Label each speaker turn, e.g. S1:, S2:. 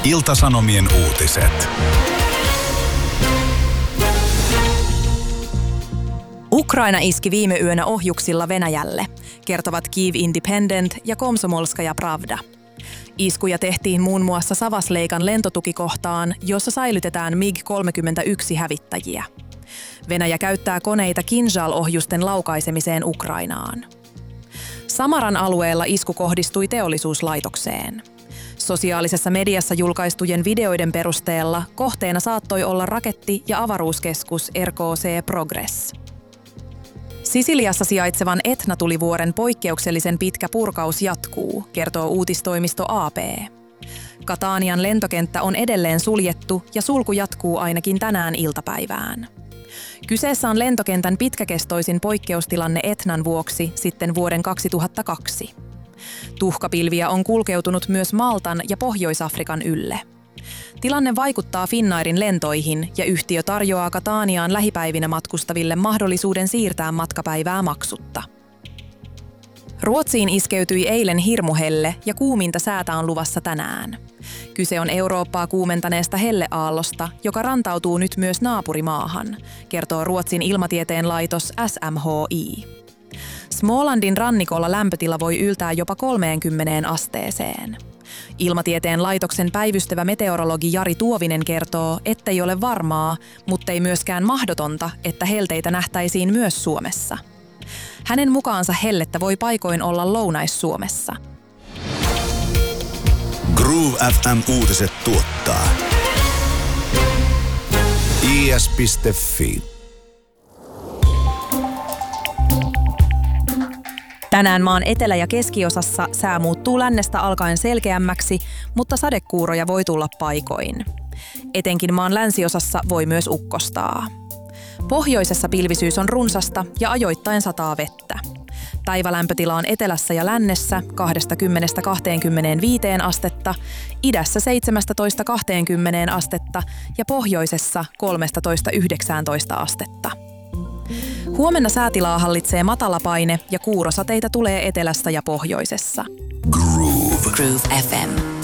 S1: Ilta-Sanomien uutiset.
S2: Ukraina iski viime yönä ohjuksilla Venäjälle, kertovat Kyiv Independent ja Komsomolskaja Pravda. Iskuja tehtiin muun muassa Savasleikan lentotukikohtaan, jossa säilytetään MiG-31-hävittäjiä. Venäjä käyttää koneita Kinjal-ohjusten laukaisemiseen Ukrainaan. Samaran alueella isku kohdistui teollisuuslaitokseen. Sosiaalisessa mediassa julkaistujen videoiden perusteella kohteena saattoi olla raketti- ja avaruuskeskus RKC Progress. Sisiliassa sijaitsevan Etna-tulivuoren poikkeuksellisen pitkä purkaus jatkuu, kertoo uutistoimisto AP. Catanian lentokenttä on edelleen suljettu ja sulku jatkuu ainakin tänään iltapäivään. Kyseessä on lentokentän pitkäkestoisin poikkeustilanne Etnan vuoksi sitten vuoden 2002. Tuhkapilviä on kulkeutunut myös Maltan ja Pohjois-Afrikan ylle. Tilanne vaikuttaa Finnairin lentoihin ja yhtiö tarjoaa Cataniaan lähipäivinä matkustaville mahdollisuuden siirtää matkapäivää maksutta. Ruotsiin iskeytyi eilen hirmuhelle ja kuuminta säätä on luvassa tänään. Kyse on Eurooppaa kuumentaneesta helleaallosta, joka rantautuu nyt myös naapurimaahan, kertoo Ruotsin ilmatieteen laitos SMHI. Smålandin rannikolla lämpötila voi yltää jopa 30 asteeseen. Ilmatieteen laitoksen päivystävä meteorologi Jari Tuovinen kertoo, ettei ole varmaa, mutta ei myöskään mahdotonta, että helteitä nähtäisiin myös Suomessa. Hänen mukaansa hellettä voi paikoin olla Lounais-Suomessa.
S1: Groove FM uutiset tuottaa is.fi.
S2: Tänään maan etelä- ja keskiosassa sää muuttuu lännestä alkaen selkeämmäksi, mutta sadekuuroja voi tulla paikoin. Etenkin maan länsiosassa voi myös ukkostaa. Pohjoisessa pilvisyys on runsasta ja ajoittain sataa vettä. Päivälämpötila on etelässä ja lännessä 20–25 astetta, idässä 17–20 astetta ja pohjoisessa 13–19 astetta. Huomenna säätilaa hallitsee matalapaine ja kuurosateita tulee etelässä ja pohjoisessa.
S1: Groove
S3: FM.